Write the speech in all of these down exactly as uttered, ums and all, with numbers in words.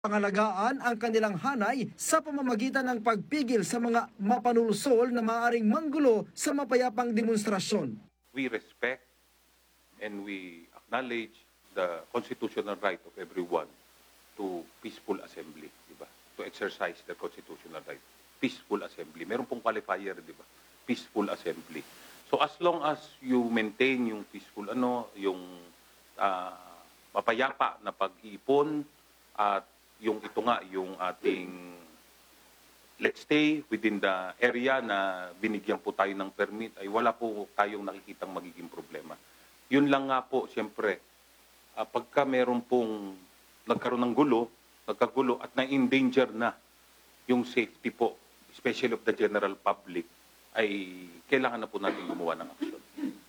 pangalagaan ang kanilang hanay sa pamamagitan ng pagpigil sa mga mapanulusol na maaaring manggulo sa mapayapang demonstrasyon. We respect and we acknowledge the constitutional right of everyone to peaceful assembly, di ba? To exercise their constitutional right. Peaceful assembly. Meron pong qualifier, di ba? Peaceful assembly. So as long as you maintain yung peaceful ano, yung uh, mapayapa na pag-iipon at yung ito nga, yung ating let's stay within the area na binigyan po tayo ng permit, ay wala po tayong nakikitang magiging problema. Yun lang nga po, siyempre, uh, pagka meron pong nagkaroon ng gulo, nagkagulo at na-endanger na yung safety po, especially of the general public, ay kailangan na po natin gumawa ng aksyon.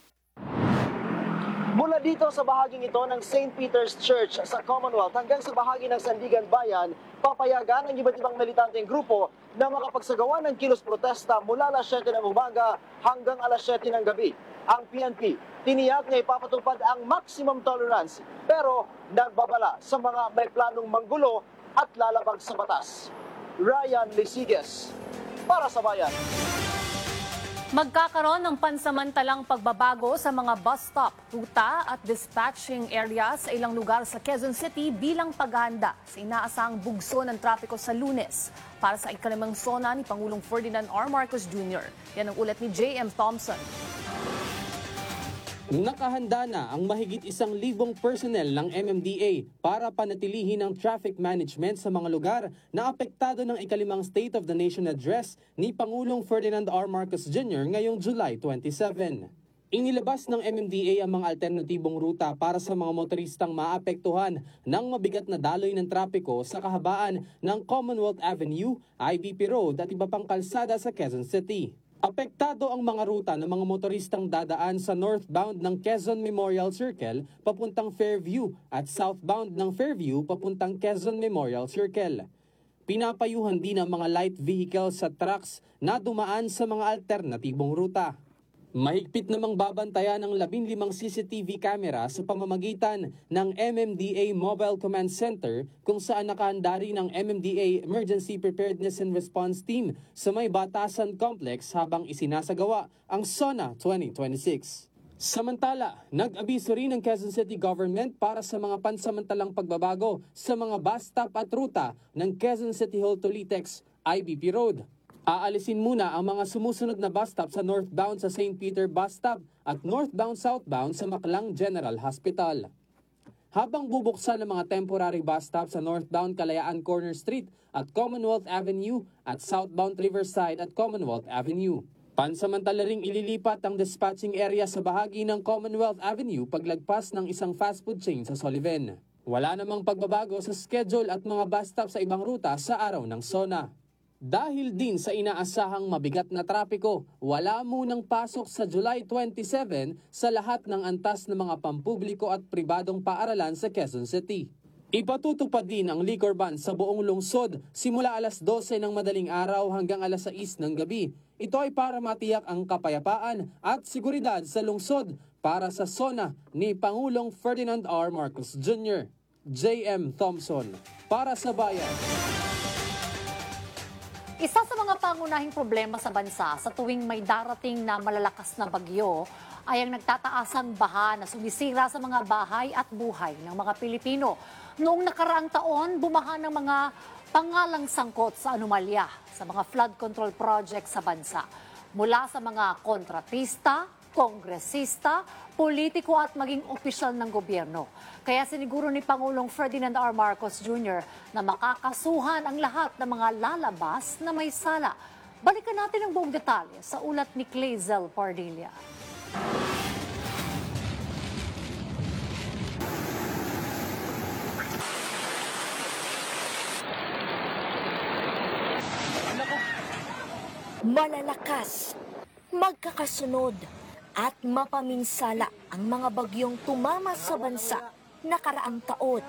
Mula dito sa bahaging ito ng Saint Peter's Church sa Commonwealth hanggang sa bahagi ng Sandigan Bayan, papayagan ang iba't ibang militanteng grupo na makapagsagawa ng kilos protesta mula alas siyete ng umaga hanggang alas siyete ng gabi. Ang P N P, tiniyak na ipapatupad ang maximum tolerance pero nagbabala sa mga may planong manggulo at lalabag sa batas. Ryan Lisiges, para sa Bayan. Magkakaroon ng pansamantalang pagbabago sa mga bus stop, ruta at dispatching areas sa ilang lugar sa Quezon City bilang paghahanda sa inaasahang bugso ng trapiko sa Lunes. Para sa ikalimang sona ni Pangulong Ferdinand R. Marcos Junior Yan ang ulat ni J M Thompson. Nakahanda na ang mahigit isang libong personnel ng M M D A para panatilihin ang traffic management sa mga lugar na apektado ng ikalimang State of the Nation Address ni Pangulong Ferdinand R. Marcos Junior ngayong July twenty-seven. Inilabas ng M M D A ang mga alternatibong ruta para sa mga motoristang maapektuhan ng mabigat na daloy ng trapiko sa kahabaan ng Commonwealth Avenue, I B P Road at iba pang kalsada sa Quezon City. Apektado ang mga ruta ng mga motoristang dadaan sa northbound ng Quezon Memorial Circle papuntang Fairview at southbound ng Fairview papuntang Quezon Memorial Circle. Pinapayuhan din ang mga light vehicles sa trucks na dumaan sa mga alternatibong ruta. Mahigpit namang babantayan ng labing limang C C T V camera sa pamamagitan ng M M D A Mobile Command Center kung saan nakahanda rin ang M M D A Emergency Preparedness and Response Team sa may Batasan Complex habang isinasagawa ang SONA twenty twenty-six. Samantala, nag-abiso rin ng Quezon City Government para sa mga pansamantalang pagbabago sa mga bus stop at ruta ng Quezon City Hall to Litex I B P Road. Aalisin muna ang mga sumusunod na bus stop sa northbound sa Saint Peter Bus Stop at northbound-southbound sa Maclang General Hospital. Habang bubuksan ng mga temporary bus stop sa northbound Kalayaan Corner Street at Commonwealth Avenue at southbound Riverside at Commonwealth Avenue. Pansamantala ring ililipat ang dispatching area sa bahagi ng Commonwealth Avenue paglagpas ng isang fast food chain sa Sullivan. Wala namang pagbabago sa schedule at mga bus stop sa ibang ruta sa araw ng SONA. Dahil din sa inaasahang mabigat na trapiko, wala munang pasok sa July twenty-seven sa lahat ng antas ng mga pampubliko at pribadong paaralan sa Quezon City. Ipatutupad din ang liquor ban sa buong lungsod simula alas dose ng madaling araw hanggang alas sais ng gabi. Ito ay para matiyak ang kapayapaan at seguridad sa lungsod para sa SONA ni Pangulong Ferdinand R. Marcos Junior J M Thompson, para sa Bayan. Isa sa mga pangunahing problema sa bansa sa tuwing may darating na malalakas na bagyo ay ang nagtataasang baha na sumisira sa mga bahay at buhay ng mga Pilipino. Noong nakaraang taon, bumaha ng mga pangalang sangkot sa anomalya sa mga flood control project sa bansa. Mula sa mga kontratista, kongresista, politiko at maging opisyal ng gobyerno. Kaya siniguro ni Pangulong Ferdinand R. Marcos Junior na makakasuhan ang lahat ng mga lalabas na may sala. Balikan natin ang buong detalye sa ulat ni Clazel Pardilla. Malalakas, magkakasunod, at mapaminsala ang mga bagyong tumama sa bansa nakaraang taon.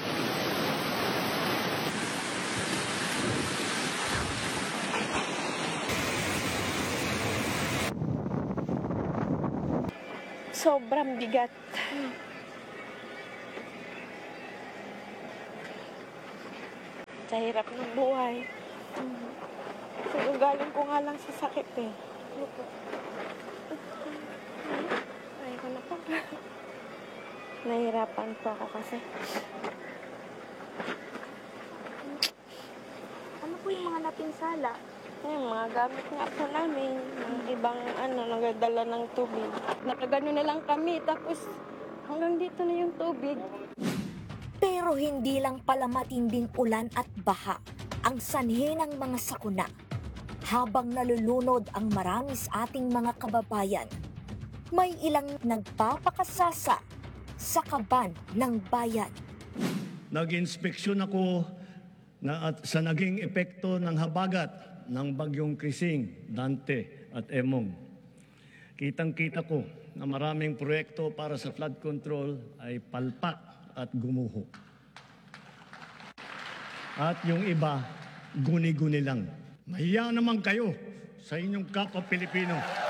Sobrang bigat. sa hirap ng buhay. Mm. So, galing ko nga lang sa sakit eh. Ano po? Ay ko na po. Nahirapan po ako kasi. Ano po yung mga napinsala? Yung mga gamit nga po namin, yung ibang ano, nagdala ng tubig. Nakagano na lang kami, tapos hanggang dito na yung tubig. Pero hindi lang pala matinding ulan at baha ang sanhi ng mga sakuna. Habang nalulunod ang marami sa ating mga kababayan, may ilang nagpapakasasa sa kaban ng bayan. Nag-inspeksyon ako na at sa naging epekto ng habagat ng bagyong Krising, Dante at Emong. Kitang-kita ko na maraming proyekto para sa flood control ay palpak at gumuho. At yung iba, guni-guni lang. Mahiya naman kayo sa inyong kapwa Pilipino.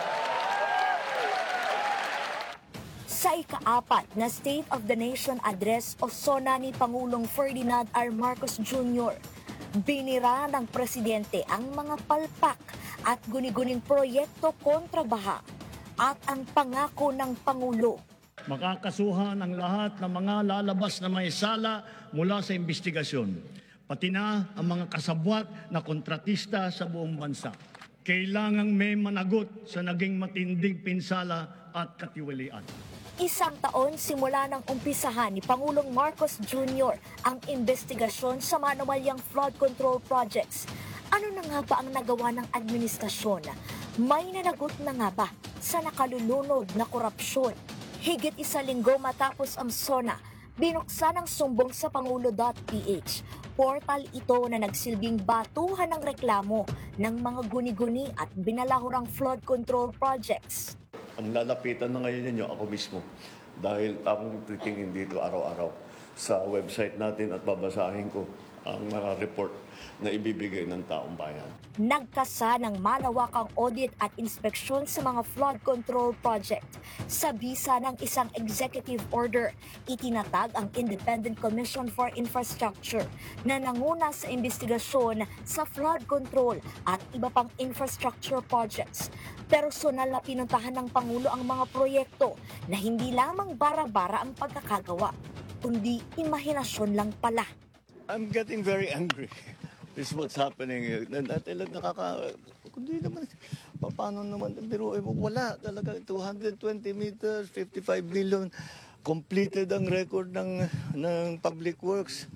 Sa ikaapat na State of the Nation Address o SONA ni Pangulong Ferdinand R. Marcos Junior, binira ng presidente ang mga palpak at guni-guning proyekto kontra baha at ang pangako ng Pangulo. Makakasuhan ang lahat ng mga lalabas na may sala mula sa investigasyon, pati na ang mga kasabwat na kontratista sa buong bansa. Kailangang may managot sa naging matinding pinsala at katiwalian. Isang taon simula ng umpisahan ni Pangulong Marcos Junior ang investigasyon sa manumalyang flood control projects. Ano na nga ba ang nagawa ng administrasyon? May nanagot na nga ba sa nakalulunod na korupsyon? Higit isang linggo matapos ang SONA, binuksan ang sumbong sa pangulo dot p h. Portal ito na nagsilbing batuhan ng reklamo ng mga guni-guni at binalahurang flood control projects. Ang lalapitan na ngayon ninyo, ako mismo. Dahil akong titingin dito araw-araw sa website natin at babasahin ko ang mga report na ibibigay ng taong bayan. Nagkasa ng malawakang audit at inspeksyon sa mga flood control project. Sa bisa ng isang executive order, itinatag ang Independent Commission for Infrastructure na nanguna sa investigasyon sa flood control at iba pang infrastructure projects. Personal na pinuntahan ng Pangulo ang mga proyekto na hindi lamang bara-bara ang pagkakagawa, kundi imahinasyon lang pala. I'm getting very angry. This is what's happening. Dati lang nakaka... Kundi naman, paano naman, biruin mo, wala talaga, two hundred twenty meters, fifty-five million, completed ang record ng, ng public works.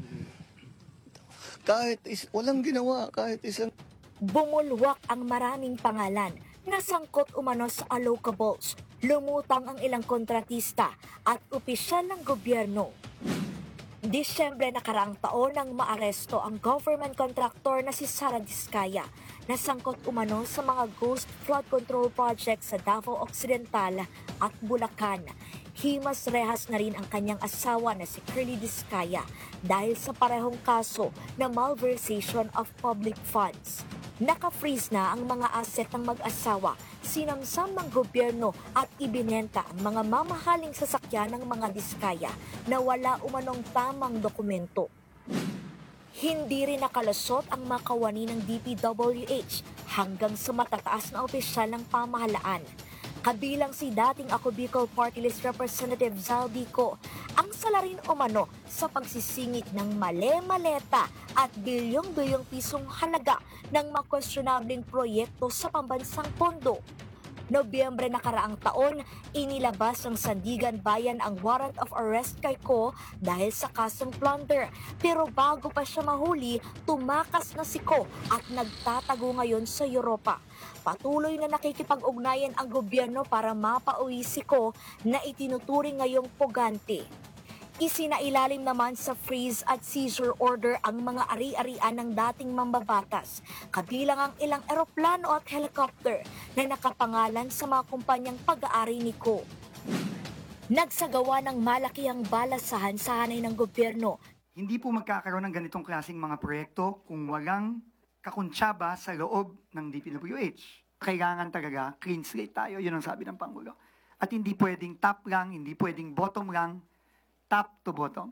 Kahit, is, walang ginawa, kahit isang... Bumulwak ang maraming pangalan na sangkot umano sa allocables. Lumutang ang ilang kontratista at opisyal ng gobyerno. Disyembre nakaraang taon nang maaresto ang government contractor na si Sara Diskaya na sangkot umano sa mga ghost flood control projects sa Davao Occidental at Bulacan. Himas rehas na rin ang kanyang asawa na si Curly Diskaya dahil sa parehong kaso na malversation of public funds. Naka-freeze na ang mga asset ng mag-asawa, sinamsam ng gobyerno at ibinenta ang mga mamahaling sasakyan ng mga Diskaya na wala umanong tamang dokumento. Hindi rin nakalusot ang makawani ng D P W H hanggang sa matataas na opisyal ng pamahalaan. Kabilang si dating Ako Bicol Party List Representative Zaldico, ang salarin umano sa pagsisingit ng male-maleta at bilyong-bilyong pisong halaga ng mga questionabling proyekto sa pambansang pondo. Nobyembre nakaraang taon, inilabas ng Sandigan Bayan ang warrant of arrest kay Ko dahil sa kasong plunder. Pero bago pa siya mahuli, tumakas na si Ko at nagtatago ngayon sa Europa. Patuloy na nakikipag-ugnayan ang gobyerno para mapauwi si Ko na itinuturing ngayong pugante. Isinailalim naman sa freeze at seizure order ang mga ari-arian ng dating mambabatas, kabilang ang ilang eroplano at helicopter na nakapangalan sa mga kumpanyang pag-aari ni Ko. Nagsagawa ng malakihang balasahan sa hanay ng gobyerno. Hindi po magkakaroon ng ganitong klaseng mga proyekto kung walang kakuntsaba sa loob ng D P W H. Kailangan talaga clean slate tayo, yun ang sabi ng Pangulo. At hindi pwedeng top lang, hindi pwedeng bottom lang, top to bottom.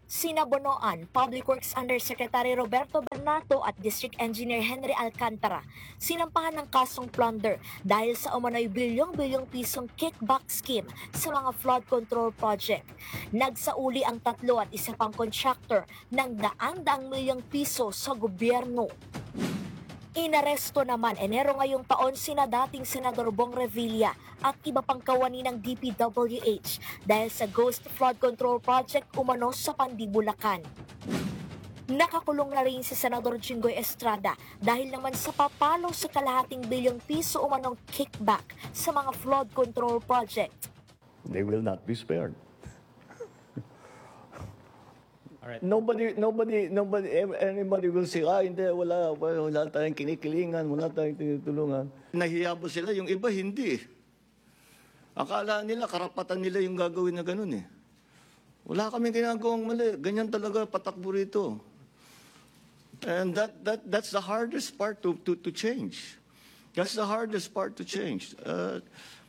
Sinabonoan, Public Works Undersecretary Roberto Bernato at District Engineer Henry Alcantara sinampahan ng kasong plunder dahil sa umano'y bilyong-bilyong pisong kickback scheme sa mga flood control project. Nagsauli ang tatlo at isa pang contractor ng daang-daang milyong piso sa gobyerno. Inaresto naman Enero ngayong taon sina dating Senador Bong Revilla at iba pang kawani ng D P W H dahil sa Ghost Flood Control Project umano sa Pandibulacan. Nakakulong na rin si Senador Jinggoy Estrada dahil naman sa papalo sa kalahating bilyong piso umanong kickback sa mga flood control project. They will not be spared. Nobody, nobody, nobody, anybody will say, ah, hindi, wala, wala tayong kinikilingan, wala tayong tinutulungan. Nahiyabo sila, yung iba hindi. Akala nila, karapatan nila yung gagawin na ganun eh. Wala kaming ginagawang mali. Ganyan talaga patakbo rito. And that, that, that's the hardest part to, to, to change. That's the hardest part to change. Uh,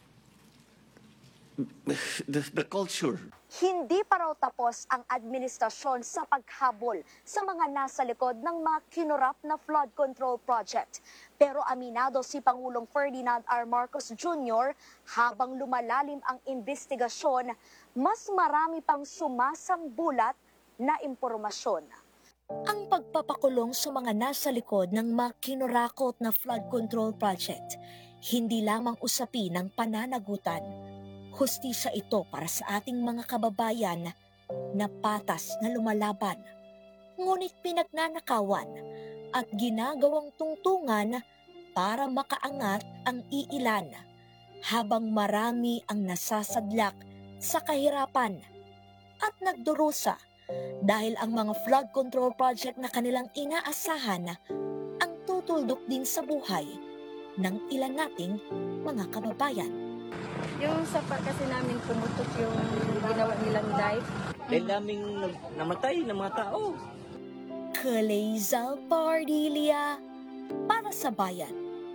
the, the culture. Hindi pa raw tapos ang administrasyon sa paghabol sa mga nasa likod ng mga kinurap na flood control project. Pero aminado si Pangulong Ferdinand R. Marcos Junior, habang lumalalim ang investigasyon, mas marami pang sumasangbulat na impormasyon. Ang pagpapakulong sa mga nasa likod ng mga kinurakot na flood control project, hindi lamang usapin ng pananagutan. Hustisya ito para sa ating mga kababayan na patas na lumalaban, ngunit pinagnanakawan at ginagawang tungtungan para makaangat ang iilan, habang marami ang nasasadlak sa kahirapan at nagdurusa dahil ang mga flood control project na kanilang inaasahan ang tutuldok din sa buhay ng ilan nating mga kababayan. Yung sapa kasi namin pumutok yung ginawa nilang dive. Dahil daming namatay ng mga tao. Kaleza Pardilia para sa bayan.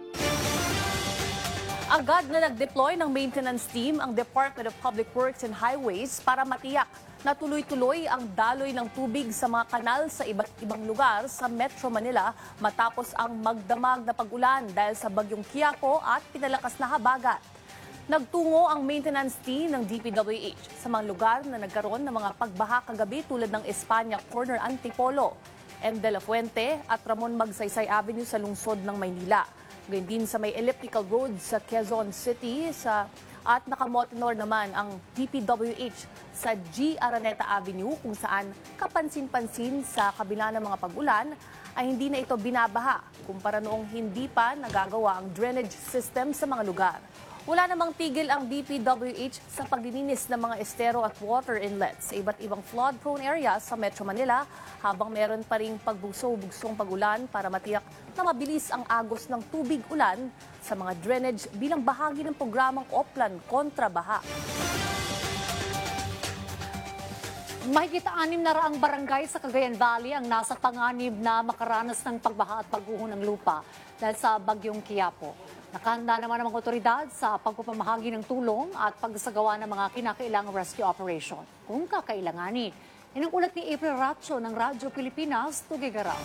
Agad na nag-deploy ng maintenance team ang Department of Public Works and Highways para matiyak na tuloy-tuloy ang daloy ng tubig sa mga kanal sa iba't ibang lugar sa Metro Manila matapos ang magdamag na pag-ulan dahil sa bagyong Quiapo at pinalakas na habagat. Nagtungo ang maintenance team ng D P W H sa mga lugar na nagkaroon ng mga pagbaha kagabi tulad ng Espanya Corner Antipolo, M. De La Fuente at Ramon Magsaysay Avenue sa lungsod ng Maynila. Gayun din sa may elliptical road sa Quezon City sa, at nakamotenor naman ang D P W H sa G. Araneta Avenue kung saan kapansin-pansin sa kabila ng mga pag-ulan ay hindi na ito binabaha kumpara noong hindi pa nagagawa ang drainage system sa mga lugar. Wala namang tigil ang D P W H sa paglilinis ng mga estero at water inlets sa iba't ibang flood-prone areas sa Metro Manila habang meron pa ring pagbuso-bugsong pagulan para matiyak na mabilis ang agos ng tubig ulan sa mga drainage bilang bahagi ng programang Oplan kontra baha. Mahigit anim na raang barangay sa Cagayan Valley ang nasa panganib na makaranas ng pagbaha at pagguho ng lupa dahil sa bagyong Quiapo. Nakahanda naman ang mga otoridad sa pagpapamahagi ng tulong at pagsasagawa ng mga kinakailangang rescue operation kung kakailanganin. Yan ang ulat ni April Racho ng Radyo Pilipinas, Tugigaraw.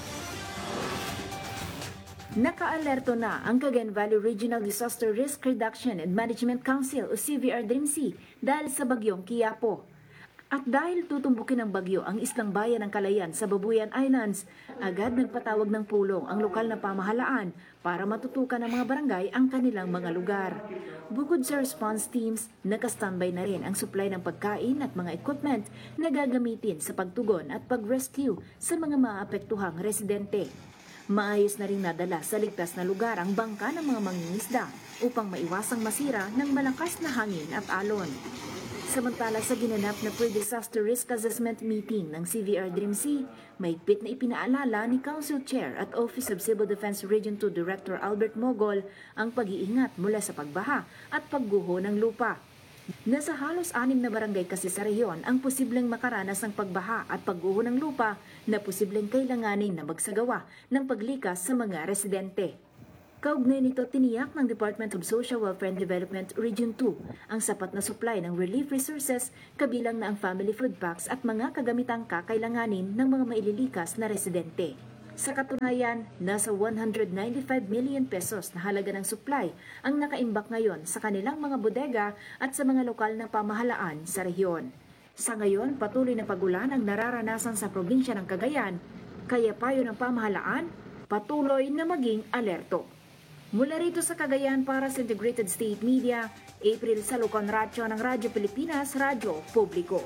Naka-alerto na ang Cagayan Valley Regional Disaster Risk Reduction and Management Council o C V R D R I M C dahil sa bagyong Quiapo. At dahil tutumbukin ng bagyo ang islang bayan ng Calayan sa Babuyan Islands, agad nagpatawag ng pulong ang lokal na pamahalaan para matutukan ng mga barangay ang kanilang mga lugar. Bukod sa response teams, nakastandby na rin ang supply ng pagkain at mga equipment na gagamitin sa pagtugon at pag-rescue sa mga maapektuhang residente. Maayos na rin nadala sa ligtas na lugar ang bangka ng mga mangingisda upang maiwasang masira ng malakas na hangin at alon. Samantala sa ginanap na Pre-Disaster Risk Assessment Meeting ng C V R D R I M C, mahigpit na ipinaalala ni Council Chair at Office of Civil Defense Region two Director Albert Mogol ang pag-iingat mula sa pagbaha at pagguho ng lupa. Nasa halos anim na barangay kasi sa rehiyon ang posibleng makaranas ng pagbaha at pagguho ng lupa na posibleng kailanganin na magsagawa ng paglikas sa mga residente. Kaugnay nito, tiniyak ng Department of Social Welfare and Development Region two ang sapat na supply ng relief resources kabilang na ang family food packs at mga kagamitang kakailanganin ng mga maililikas na residente. Sa katunayan, nasa one hundred ninety-five million pesos na halaga ng supply ang nakaimbak ngayon sa kanilang mga bodega at sa mga lokal na pamahalaan sa rehiyon. Sa ngayon, patuloy na pagulan ang nararanasan sa probinsya ng Cagayan, kaya payo ng pamahalaan, patuloy na maging alerto. Mula rito sa Cagayan para sa Integrated State Media, April Salucon Racho ng Radyo Pilipinas, Radyo Publiko.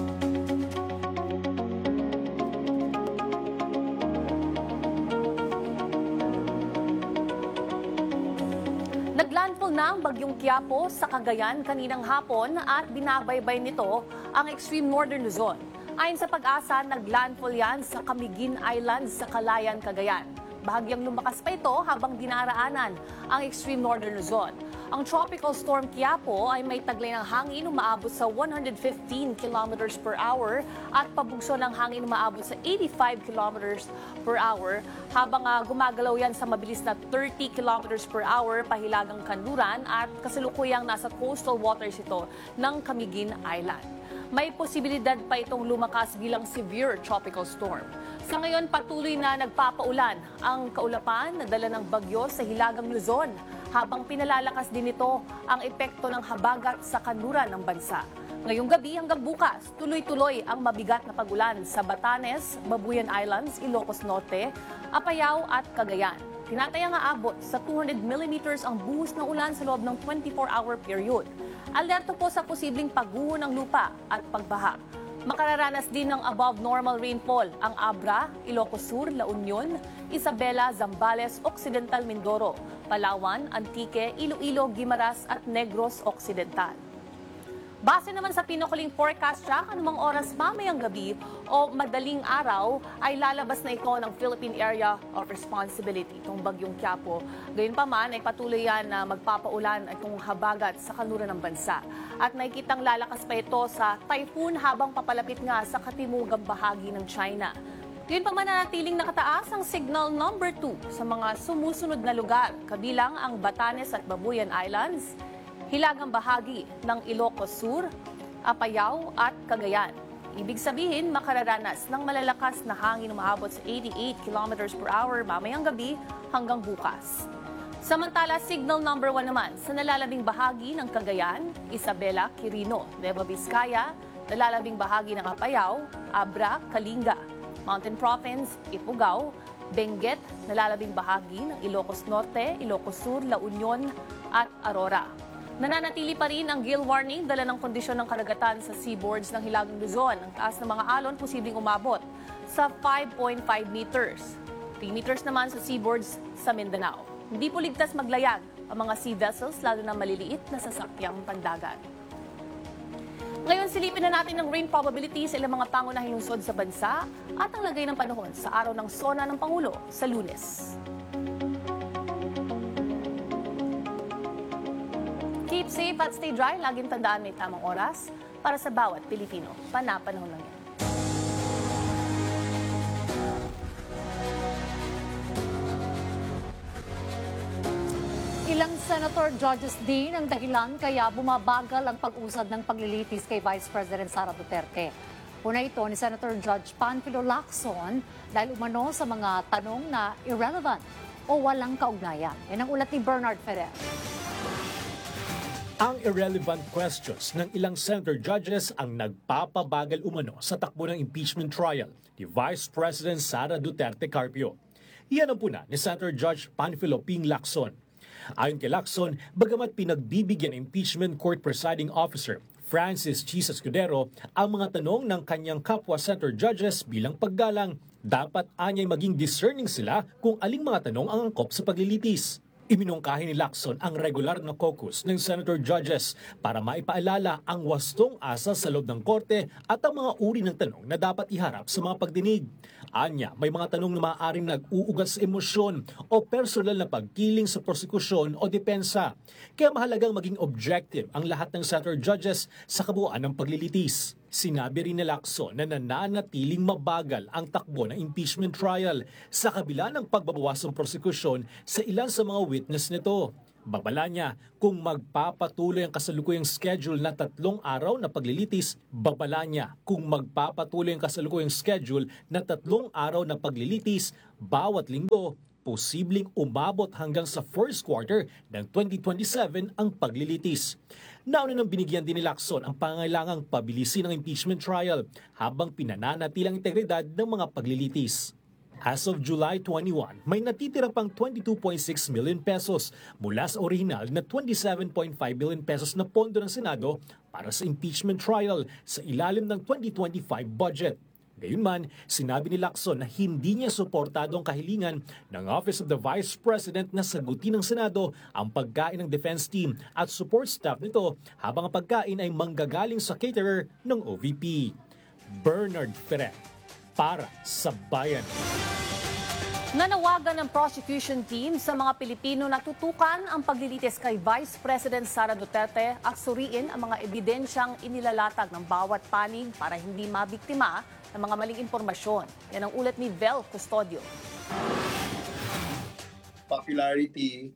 Naglandfall na ang bagyong Quiapo sa Cagayan kaninang hapon at binabaybay nito ang extreme northern Luzon. Ayon sa Pag-asa, naglandfall yan sa Camiguin Island sa Calayan, Cagayan. Bahagyang lumakas pa ito habang dinaraanan ang extreme northern Luzon. Ang tropical storm Quiapo ay may taglay ng hangin umaabot sa one hundred fifteen kilometers per hour at pabugso ng hangin umaabot sa eighty-five kilometers per hour habang uh, gumagalaw yan sa mabilis na thirty kilometers per hour pahilagang kanluran at kasalukuyang nasa coastal waters ito ng Camiguin Island. May posibilidad pa itong lumakas bilang severe tropical storm. Sa ngayon, patuloy na nagpapaulan ang kaulapan na dala ng bagyo sa Hilagang Luzon, habang pinalalakas din ito ang epekto ng habagat sa kanluran ng bansa. Ngayong gabi hanggang bukas, tuloy-tuloy ang mabigat na pagulan sa Batanes, Babuyan Islands, Ilocos Norte, Apayao at Cagayan. Tinatayang aabot sa two hundred millimeters ang buhos ng ulan sa loob ng twenty-four hour period. Alerto po sa posibleng pagguho ng lupa at pagbaha. Makararanas din ng above normal rainfall ang Abra, Ilocos Sur, La Union, Isabela, Zambales, Occidental Mindoro, Palawan, Antique, Iloilo, Guimaras at Negros Occidental. Base naman sa pinukuling forecast track, anumang oras mamayang gabi o madaling araw ay lalabas na ito ng Philippine Area of Responsibility, itong bagyong Quiapo. Gayunpaman ay patuloy yan na magpapaulan itong habagat sa kanluran ng bansa. At nakikitang lalakas pa ito sa typhoon habang papalapit nga sa katimugang bahagi ng China. Yun pa man nanatiling nakataas ang signal number two sa mga sumusunod na lugar, kabilang ang Batanes at Babuyan Islands, hilagang bahagi ng Ilocos Sur, Apayao at Cagayan. Ibig sabihin, makararanas ng malalakas na hangin umaabot sa eighty-eight kilometers per hour mamayang gabi hanggang bukas. Samantala, signal number one naman sa nalalabing bahagi ng Cagayan, Isabela, Quirino, Nueva Vizcaya, nalalabing bahagi ng Apayao, Abra, Kalinga, Mountain Province, Ifugao, Benguet, nalalabing bahagi ng Ilocos Norte, Ilocos Sur, La Union at Aurora. Nananatili pa rin ang gale warning dala ng kondisyon ng karagatan sa seaboards ng Hilagang Luzon. Ang taas ng mga alon posibleng umabot sa five point five meters. three meters naman sa seaboards sa Mindanao. Hindi po ligtas maglayag ang mga sea vessels, lalo na maliliit na sasakyang pandagat. Ngayon, silipin na natin ang rain probability sa ilang mga pangunahing lungsod sa bansa at ang lagay ng panahon sa araw ng SONA ng Pangulo sa Lunes. Keep safe at stay dry. Laging tandaan may tamang oras para sa bawat Pilipino. Panapanahon lang yan. Ilang senator judges din ang dahilan kaya bumabagal ang pag-usad ng paglilitis kay Vice President Sara Duterte. Una ito ni Senator Judge Panfilo Lacson dahil umano sa mga tanong na irrelevant o walang kaugnayan. Yan ang ulat ni Bernard Ferrer. Ang irrelevant questions ng ilang senator judges ang nagpapabagal umano sa takbo ng impeachment trial ni Vice President Sara Duterte Carpio. Iyan ang puna ni Senator Judge Panfilo Ping Lacson. Ayon kay Lacson, bagamat pinagbibigyan ng impeachment court presiding officer Francis Chis Escudero ang mga tanong ng kanyang kapwa senator judges bilang paggalang, dapat anya'y maging discerning sila kung aling mga tanong ang angkop sa paglilitis. Iminungkahi ni Lacson ang regular na caucus ng senator judges para maipaalala ang wastong asa sa loob ng korte at ang mga uri ng tanong na dapat iharap sa mga pagdinig. Anya, may mga tanong na maaaring nag-uugat sa emosyon o personal na pagkiling sa prosekusyon o depensa. Kaya mahalagang maging objective ang lahat ng senator judges sa kabuuan ng paglilitis. Sinabi rin ni Lacson na nananatiling mabagal ang takbo ng impeachment trial sa kabila ng pagbabawas ng prosekusyon sa ilan sa mga witness nito. Babala niya kung magpapatuloy ang kasalukuyang schedule na tatlong araw na paglilitis, babala niya kung magpapatuloy ang kasalukuyang schedule na tatlong araw na paglilitis bawat linggo, posibleng umabot hanggang sa first quarter ng twenty twenty-seven ang paglilitis. Nauna nang binigyan din ni Lacson ang pangailangang pabilisin ang impeachment trial habang pinananatilang integridad ng mga paglilitis. As of July twenty-first, may natitira pang twenty-two point six million pesos mula sa orihinal na twenty-seven point five billion pesos na pondo ng Senado para sa impeachment trial sa ilalim ng twenty twenty-five budget. Gayunman, sinabi ni Lacson na hindi niya suportado ang kahilingan ng Office of the Vice President na sagutin ng Senado ang pagkain ng defense team at support staff nito habang ang pagkain ay manggagaling sa caterer ng O V P. Bernard Ferrer, para sa Bayan. Nanawagan ng prosecution team sa mga Pilipino na tutukan ang paglilitis kay Vice President Sara Duterte at suriin ang mga ebidensyang inilalatag ng bawat panig para hindi mabiktima ng mga maling impormasyon. Yan ang ulat ni Vel Custodio. Popularity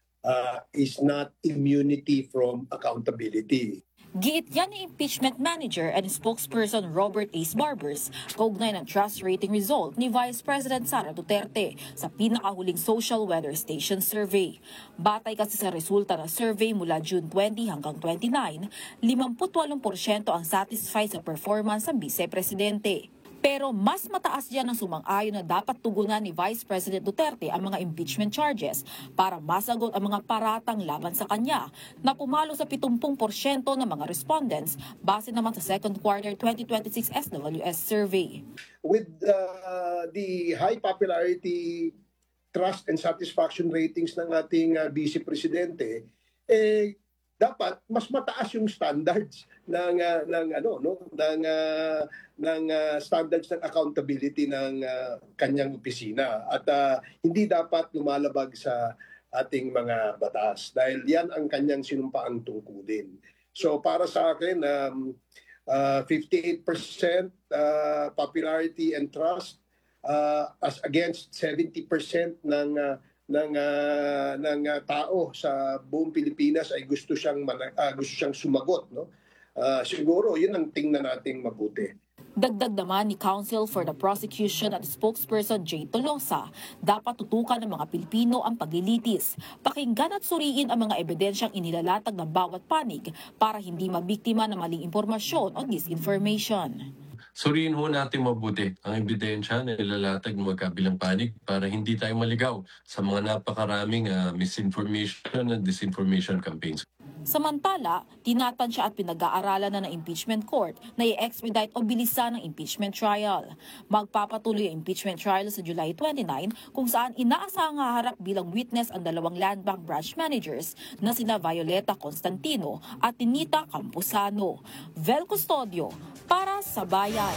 uh, is not immunity from accountability. Giit yan ni impeachment manager and spokesperson Robert Ace Barbers kaugnay ng trust rating result ni Vice President Sara Duterte sa pinakahuling social weather station survey. Batay kasi sa resulta ng survey mula June twenty hanggang twenty-nine, fifty-eight percent ang satisfied sa performance ng Vice-Presidente. Pero mas mataas diyan ang sumang-ayon na dapat tugunan ni Vice President Duterte ang mga impeachment charges para masagot ang mga paratang laban sa kanya na pumalo sa seventy percent ng mga respondents base naman sa second quarter twenty twenty-six S W S survey. With uh, the high popularity, trust and satisfaction ratings ng ating uh, Vice Presidente, eh dapat mas mataas yung standards ng uh, ng ano no ng uh, ng uh, standards ng accountability ng uh, kanyang opisina at uh, hindi dapat lumalabag sa ating mga batas dahil yan ang kanyang sinumpaang tungkulin. So para sa akin um, uh, fifty-eight percent uh, popularity and trust uh, as against seventy percent ng uh, ng uh, ng uh, tao sa buong Pilipinas ay gusto siyang uh, gusto siyang sumagot, no? Uh, siguro 'yun ang tingnan nating mabuti. Dagdag naman ni Counsel for the Prosecution at spokesperson Jay Tolosa, dapat tutukan ng mga Pilipino ang paglilitis, pakinggan at suriin ang mga ebidensyang inilalatag ng bawat panig para hindi mabiktima ng maling impormasyon o disinformation. Suriin ho natin mabuti ang ebidensya na nilalatag ng magkabilang panig para hindi tayo maligaw sa mga napakaraming uh, misinformation and disinformation campaigns. Samantala, tinatansya at pinag-aaralan na ng impeachment court na i-expedite o bilisan ang impeachment trial. Magpapatuloy ang impeachment trial sa July twenty-ninth kung saan inaasahang haharap bilang witness ang dalawang land bank branch managers na sina Violeta Constantino at Tinita Campuzano. Vel Custodio, para sa Bayan.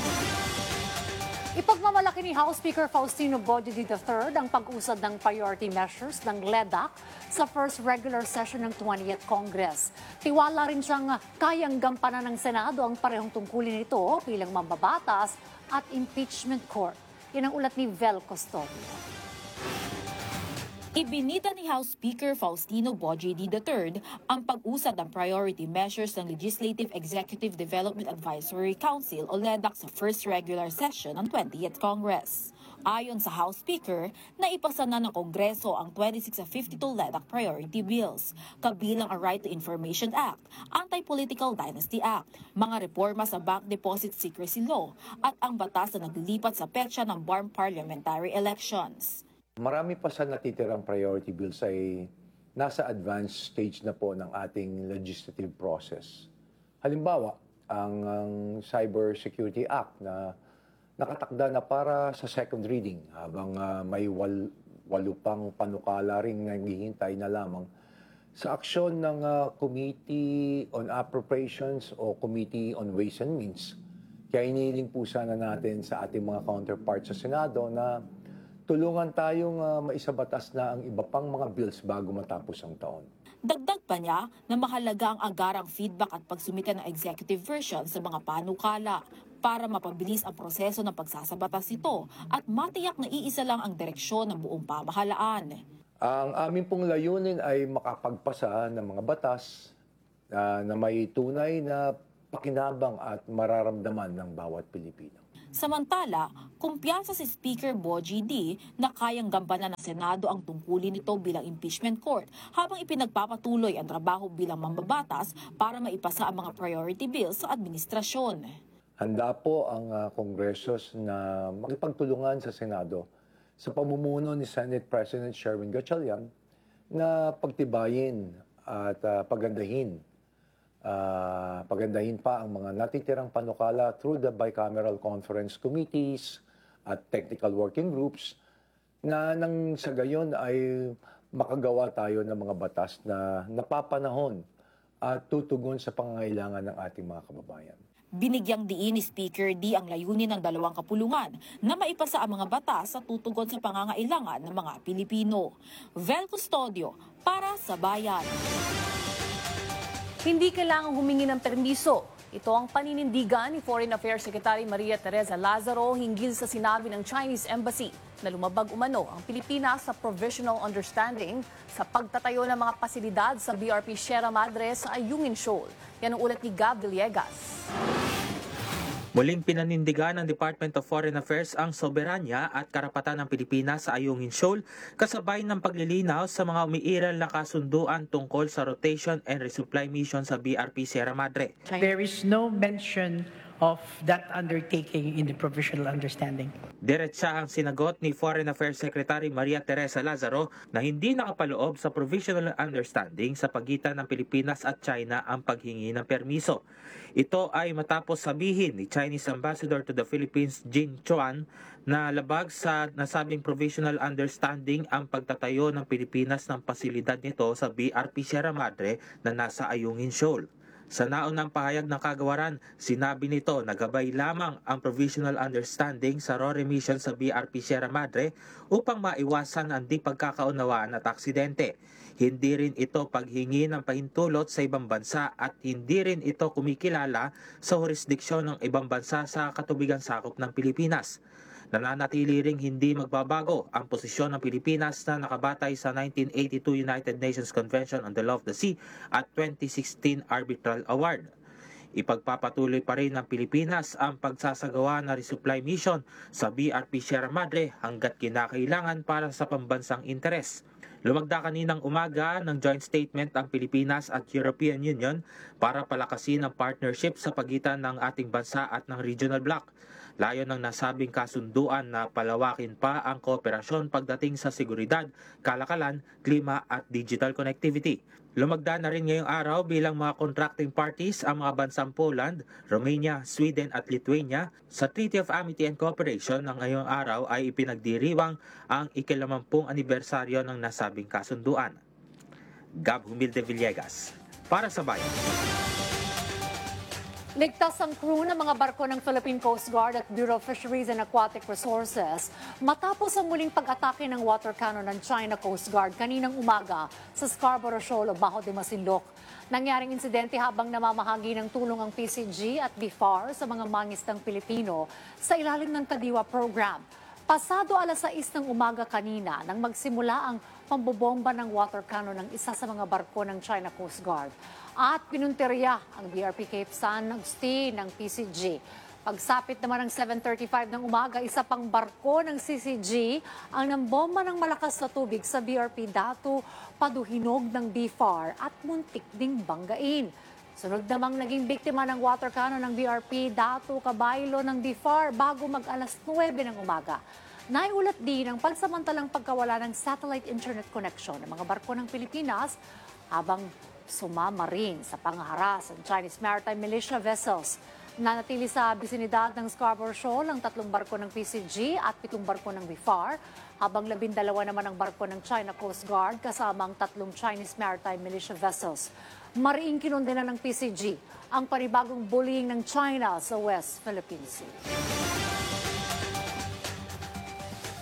Ipagmamalaki ni House Speaker Faustino Godinez the third ang pag-usad ng priority measures ng L E D A C sa first regular session ng twentieth Congress. Tiwala rin siyang kayang gampanan ng Senado ang parehong tungkulin nito bilang mambabatas at impeachment court. Yan ang ulat ni Vel Custodio. Ibinida ni House Speaker Faustino Godinez the third ang pag-usad ng priority measures ng Legislative Executive Development Advisory Council o L E D A C sa first regular session ng twentieth Congress. Ayon sa House Speaker, naipasa na ng Kongreso ang twenty-six of fifty-two L E D A C priority bills, kabilang ang Right to Information Act, Anti-Political Dynasty Act, mga reforma sa Bank Deposit Secrecy Law, at ang batas na naglilipat sa petsa ng B A R M parliamentary elections. Marami pa sa natitirang priority bills ay nasa advanced stage na po ng ating legislative process. Halimbawa, ang, ang Cyber Security Act na nakatakda na para sa second reading habang uh, may wal, walo pang panukala ring naghihintay na lamang sa aksyon ng uh, Committee on Appropriations o Committee on Ways and Means. Kaya iniling po sana natin sa ating mga counterparts sa Senado na tulungan tayong uh, maisabatas na ang iba pang mga bills bago matapos ang taon. Dagdag pa niya na mahalaga ang agarang feedback at pagsumite ng executive version sa mga panukala para mapabilis ang proseso ng pagsasabatas nito at matiyak na iisa lang ang direksyon ng buong pamahalaan. Ang aming pong layunin ay makapagpasa ng mga batas na, na may tunay na pakinabang at mararamdaman ng bawat Pilipino. Samantala, kumpiyansa si Speaker Bogie D na kayang gampanan ng Senado ang tungkulin nito bilang impeachment court habang ipinagpapatuloy ang trabaho bilang mambabatas para maipasa ang mga priority bills sa administrasyon. Handa po ang uh, Kongresos na makipagtulungan sa Senado sa pamumuno ni Senate President Sherwin Gatchalian na pagtibayin at uh, pagandahin Uh, pagandahin pa ang mga natitirang panukala through the bicameral conference committees at technical working groups na nang sa gayon ay makagawa tayo ng mga batas na napapanahon at tutugon sa pangangailangan ng ating mga kababayan. Binigyang diin ni Speaker D ang layunin ng dalawang kapulungan na maipasa ang mga batas sa tutugon sa pangangailangan ng mga Pilipino. Vel Custodio para sa Bayan. Hindi kailangang humingi ng permiso. Ito ang paninindigan ni Foreign Affairs Secretary Maria Teresa Lazaro hinggil sa sinabi ng Chinese Embassy na lumabag umano ang Pilipinas sa Provisional Understanding sa pagtatayo ng mga pasilidad sa B R P Sierra Madre sa Ayungin Shoal. Yan ang ulat ni Gab Villegas. Muling pinanindigan ng Department of Foreign Affairs ang soberanya at karapatan ng Pilipinas sa Ayungin Shoal kasabay ng paglilinaw sa mga umiiral na kasunduan tungkol sa rotation and resupply mission sa B R P Sierra Madre. There is no mention of that undertaking in the provisional understanding. Diretsa ang sinagot ni Foreign Affairs Secretary Maria Teresa Lazaro na hindi nakapaloob sa provisional understanding sa pagitan ng Pilipinas at China ang paghingi ng permiso. Ito ay matapos sabihin ni Chinese Ambassador to the Philippines Jin Chuan na labag sa nasabing provisional understanding ang pagtatayo ng Pilipinas ng pasilidad nito sa B R P Sierra Madre na nasa Ayungin Shoal. Sa naunang pahayag ng kagawaran, sinabi nito na gabay lamang ang provisional understanding sa R O R E mission sa B R P Sierra Madre upang maiwasan ang di pagkakaunawaan at aksidente. Hindi rin ito paghingi ng pahintulot sa ibang bansa at hindi rin ito kumikilala sa jurisdiksyon ng ibang bansa sa katubigan sakop ng Pilipinas. Nananatili ring hindi magbabago ang posisyon ng Pilipinas na nakabatay sa nineteen eighty-two United Nations Convention on the Law of the Sea at twenty sixteen Arbitral Award. Ipagpapatuloy pa rin ng Pilipinas ang pagsasagawa na resupply mission sa B R P Sierra Madre hanggat kinakailangan para sa pambansang interes. Lumagda kaninang umaga ng joint statement ang Pilipinas at European Union para palakasin ang partnership sa pagitan ng ating bansa at ng regional bloc. Layon ng nasabing kasunduan na palawakin pa ang kooperasyon pagdating sa seguridad, kalakalan, klima at digital connectivity. Lumagda na rin ngayong araw bilang mga contracting parties ang mga bansang Poland, Romania, Sweden at Lithuania. Sa Treaty of Amity and Cooperation ng ngayong araw ay ipinagdiriwang ang ikilamampung anibersaryo ng nasabing kasunduan. Gab Humilde Villegas, para sa Bayan. Ligtas ang crew ng mga barko ng Philippine Coast Guard at Bureau of Fisheries and Aquatic Resources matapos ang muling pag-atake ng water cannon ng China Coast Guard kaninang umaga sa Scarborough Shoal o Bajo de Masinloc. Nangyaring insidente habang namamahagi ng tulong ang P C G at B F A R sa mga mangistang Pilipino sa ilalim ng Kadiwa Program. Pasado alas sais ng umaga kanina nang magsimula ang pambobomba ng water cannon ng isa sa mga barko ng China Coast Guard. At pinunteriya ang B R P Cape San Agustin ng P C G. Pagsapit naman ng seven thirty-five ng umaga, isa pang barko ng C C G ang nambomba ng malakas na tubig sa B R P Datu, paduhinog ng B F A R at muntik ding banggain. Sunod namang naging biktima ng water cannon ng B R P Datu Kabaylo ng B F A R bago mag-alas nuwebe ng umaga. Naiulat din ang pansamantalang pagkawala ng satellite internet connection ng mga barko ng Pilipinas habang sumama rin sa pangaharas ng Chinese maritime militia vessels. Nanatili sa bisinidad ng Scarborough Shoal ang tatlong barko ng P C G at pitong barko ng B F A R, habang labindalawa naman ang barko ng China Coast Guard kasama ang tatlong Chinese maritime militia vessels. Mariing kinundena ng P C G ang panibagong bullying ng China sa West Philippine Sea.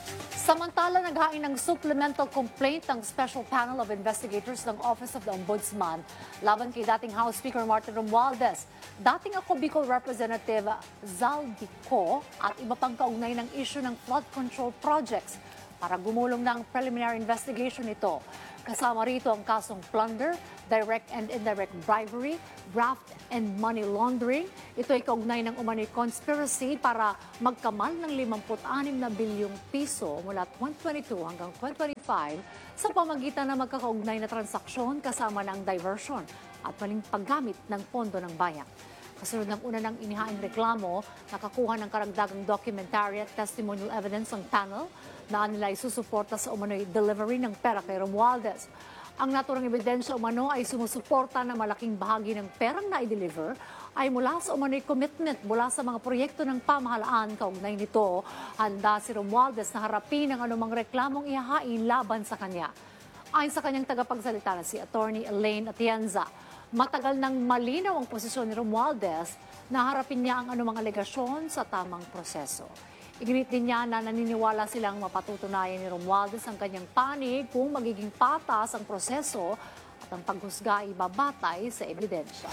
Samantala, naghain ng supplemental complaint ng Special Panel of Investigators ng Office of the Ombudsman laban kay dating House Speaker Martin Romualdez, dating ako Bicol Representative Zaldico at iba pang kaugnay ng issue ng flood control projects para gumulong ng preliminary investigation ito. Kasama rito ang kasong plunder, direct and indirect bribery, graft and money laundering. Ito ay kaugnay ng umano'y conspiracy para magkamal ng limampu't-anim na bilyong piso mula twenty twenty-two hanggang twenty twenty-five sa pamagitan ng magkakaugnay na transaksyon kasama ng diversion at maling paggamit ng pondo ng bayan. Kasunod ng una ng inihaing reklamo, nakakuha ng karagdagang documentary at testimonial evidence ang panel na nila ay susuporta sa umano'y delivery ng pera kay Romualdez. Ang naturang ebidensya umano ay sumusuporta na malaking bahagi ng perang na i-deliver ay mula sa umano'y commitment mula sa mga proyekto ng pamahalaan. Kaugnay nito, handa si Romualdez na harapin ang anumang reklamong ihahain laban sa kanya. Ayon sa kanyang tagapagsalita na si Attorney Elaine Atienza, matagal nang malinaw ang posisyon ni Romualdez na harapin niya ang anumang alegasyon sa tamang proseso. Iginit din niya na naniniwala silang mapatutunayan ni Romualdez ang kanyang panig kung magiging patas ang proseso at ang paghusga ay babatay sa ebidensya.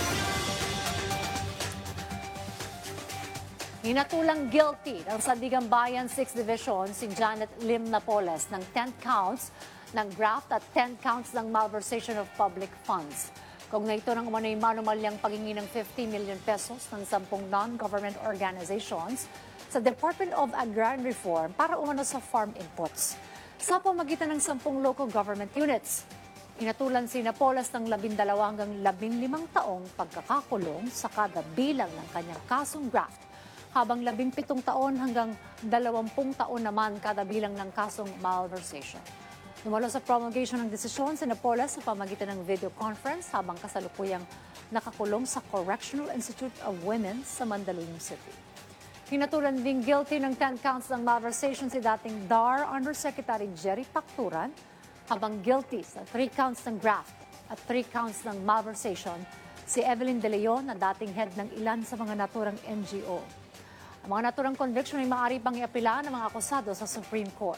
Hinatulang guilty ng Sandigan Bayan sixth Division si Janet Lim Napoles ng ten counts ng graft at ten counts ng malversation of public funds. Kaugnay ito ng umano'y manumalyang paghingi ng fifty million pesos ng sampung non-government organizations sa Department of Agrarian Reform para umano sa farm inputs sa pamagitan ng sampung local government units. Hinatulan si Napoles ng labindalawa hanggang labinlimang taong pagkakakulong sa kada bilang ng kanyang kasong graft, habang labimpitong taon hanggang dalawampung taon naman kada bilang ng kasong malversation. Dumalo sa promulgation ng desisyon si Napoles sa pamagitan ng video conference habang kasalukuyang nakakulong sa Correctional Institute of Women sa Mandaluyong City. Hinatulan ding guilty ng ten counts ng malversation si dating D A R Undersecretary Jerry Pacturan, habang guilty sa three counts ng graft at three counts ng malversation si Evelyn De Leon na dating head ng ilan sa mga naturang N G O. Ang mga naturang conviction ay maaari pang iapila ng mga akusado sa Supreme Court.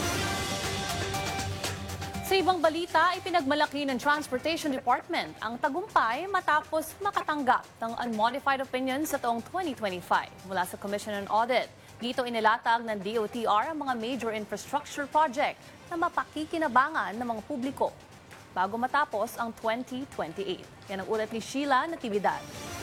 Sa ibang balita, ipinagmalaki ng Transportation Department ang tagumpay matapos makatanggap ng unmodified opinion sa taong twenty twenty-five mula sa Commission on Audit. Dito inilatag ng D O T R ang mga major infrastructure project na mapakikinabangan ng mga publiko bago matapos ang twenty twenty-eight. Yan ang ulat ni Sheila Natividad.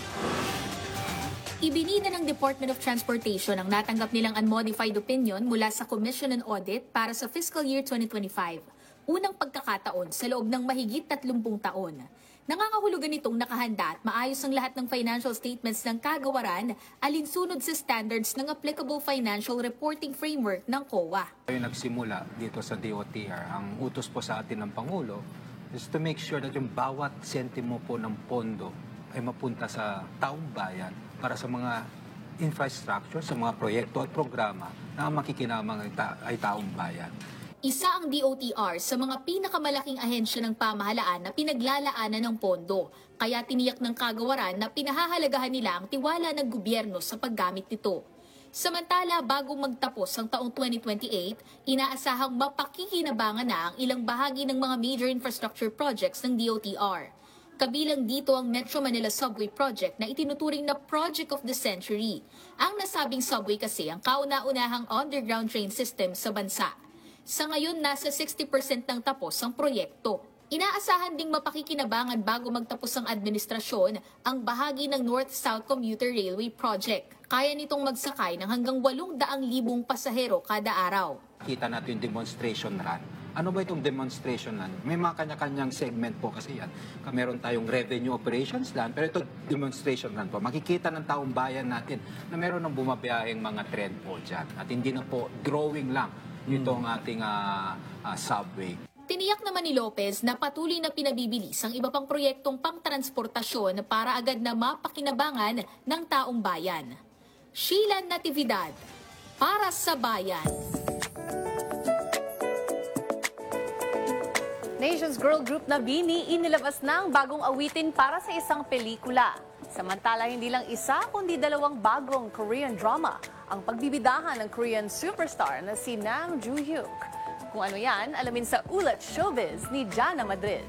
Ibinida ng Department of Transportation ang natanggap nilang unmodified opinion mula sa Commission on Audit para sa fiscal year twenty twenty-five. Unang pagkakataon sa loob ng mahigit tatlumpung taon. Nangangahulugan itong nakahanda at maayos ang lahat ng financial statements ng kagawaran alinsunod sa standards ng applicable financial reporting framework ng C O A. Tayo nagsimula dito sa D O T R, ang utos po sa atin ng Pangulo is to make sure that yung bawat sentimo po ng pondo ay mapunta sa taong bayan para sa mga infrastructure, sa mga proyekto at programa na makikinamang ay, ta- ay taong bayan. Isa ang D O T R sa mga pinakamalaking ahensya ng pamahalaan na pinaglalaanan ng pondo. Kaya tiniyak ng kagawaran na pinahahalagahan nila ang tiwala ng gobyerno sa paggamit nito. Samantala, bago magtapos ang taong twenty twenty-eight, inaasahang mapakikinabangan na ang ilang bahagi ng mga major infrastructure projects ng D O T R. Kabilang dito ang Metro Manila Subway Project na itinuturing na Project of the Century. Ang nasabing subway kasi ang kauna-unahang underground train system sa bansa. Sa ngayon, nasa sixty percent ng tapos ang proyekto. Inaasahan ding mapakikinabangan bago magtapos ang administrasyon ang bahagi ng North-South Commuter Railway Project. Kaya nitong magsakay ng hanggang walong daang libong pasahero kada araw. Kita natin yung demonstration run. Ano ba itong demonstration run? May mga kanya-kanyang segment po kasi yan. Meron tayong revenue operations run, pero ito demonstration run po. Makikita ng taong bayan natin na meron ng bumabiyaheng mga trend po dyan. At hindi na po drawing lang itong ating uh, uh, subway. Tiniyak naman ni Lopez na patuloy na pinabibilis ang iba pang proyektong pangtransportasyon para agad na mapakinabangan ng taong bayan. Sheila Natividad, para sa bayan. Nations Girl Group na Bini inilabas na ang bagong awitin para sa isang pelikula. Samantala, hindi lang isa kundi dalawang bagong Korean drama ang pagbibidahan ng Korean superstar na si Nam Joo-hyuk. Kung ano yan, alamin sa Ulat Showbiz ni Jana Madrid.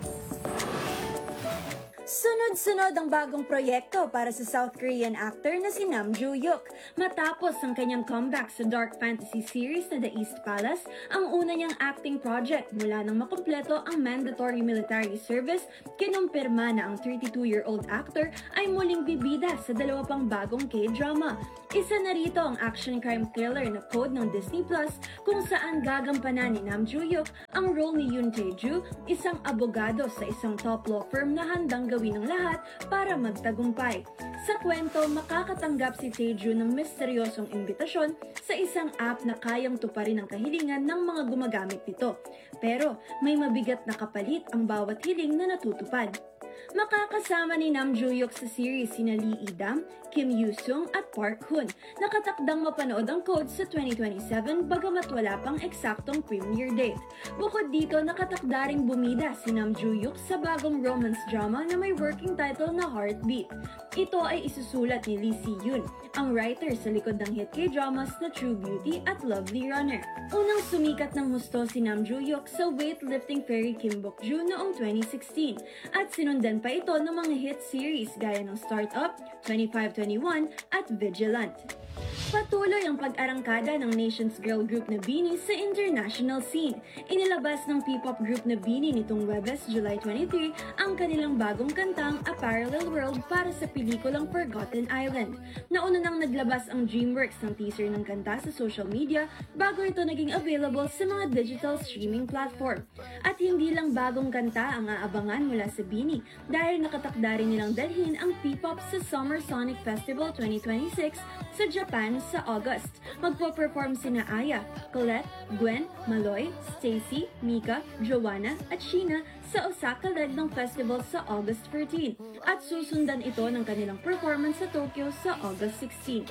Sunod-sunod ang bagong proyekto para sa South Korean actor na si Nam Joo-hyuk. Matapos ang kanyang comeback sa dark fantasy series na The East Palace, ang una niyang acting project mula nang makumpleto ang mandatory military service, kinumpirma na ang thirty-two-year-old actor ay muling bibida sa dalawa pang bagong K-drama. Isa na rito ang action crime thriller na Code ng Disney Plus, kung saan gagampanan ni Nam Joo-hyuk ang role ni Yoon Tae-ju, isang abogado sa isang top law firm na handang gawin ng lahat para magtagumpay. Sa kwento, makakatanggap si Tae-ju ng misteryosong imbitasyon sa isang app na kayang tuparin ang kahilingan ng mga gumagamit nito. Pero may mabigat na kapalit ang bawat hiling na natutupad. Makakasama ni Nam Joo-hyuk sa series sina Lee Lee-dam, Kim Yoo-sung at Park Hoon. Nakatakdang mapanood ang Code sa twenty twenty-seven bagamat wala pang eksaktong premiere date. Bukod dito, nakatakda ring bumida si Nam Joo-hyuk sa bagong romance drama na may working title na Heartbeat. Ito ay isusulat ni Lee Si-yoon, ang writer sa likod ng hit K-dramas na True Beauty at Lovely Runner. Unang sumikat ng husto si Nam Joo-hyuk sa weightlifting fairy Kim Bok-joo noong twenty sixteen at sinundan pa ito ng mga hit series gaya ng Startup, twenty-five twenty-one at Vigilant. Patuloy ang pag-arangkada ng Nation's girl group na BINI sa international scene. Inilabas ng P-pop group na BINI nitong Webes, July twenty-three, ang kanilang bagong kantang A Parallel World para sa pelikulang Forgotten Island. Nauna nang naglabas ang DreamWorks ng teaser ng kanta sa social media bago ito naging available sa mga digital streaming platform. At hindi lang bagong kanta ang aabangan mula sa BINI dahil nakatakda rin nilang dalhin ang P-pop sa Summer Sonic Festival twenty twenty-six sa Japan sa August. Magpo-perform sina Aya, Colette, Gwen, Maloy, Stacy, Mika, Joanna at Sheena sa Osaka leg ng festival sa August fourteen at susundan ito ng kanilang performance sa Tokyo sa August sixteen.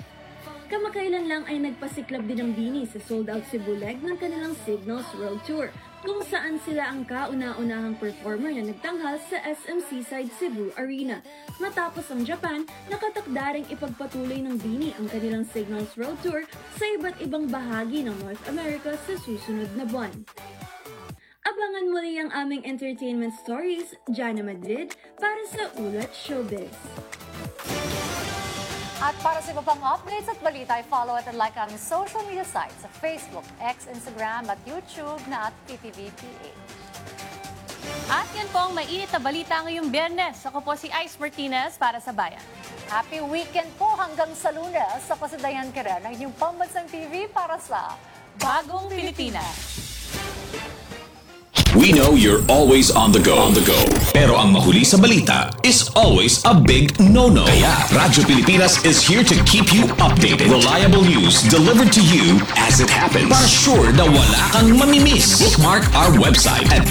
Kamakailan lang ay nagpasiklab din ang BINI sa sold-out Cebu leg ng kanilang Signals World Tour, kung saan sila ang kauna-unahang performer na nagtanghal sa S M Seaside Cebu Arena. Matapos ang Japan, nakatakda ring ipagpatuloy ng BINI ang kanilang Signals World Tour sa iba't ibang bahagi ng North America sa susunod na buwan. Abangan muli ang aming entertainment stories, Jana Madrid, para sa Ulat Showbiz. At para sa iba pang updates at balita, follow at like ang social media sites sa Facebook, X, Instagram at YouTube na at P T V P H. At yan po ang mainit na balita ngayong Biyernes. Ako po si Ice Martinez para sa Bayan. Happy weekend po hanggang sa Lunes. Sa Pasadayan ka rin ang inyong Pambansang T V para sa Bagong Pilipinas. We know you're always on the go. On the go. Pero ang mahuli sa balita is always a big no-no. Kaya Radyo Pilipinas is here to keep you updated. Reliable news delivered to you as it happens. Para sure na wala kang mamimiss. Bookmark our website at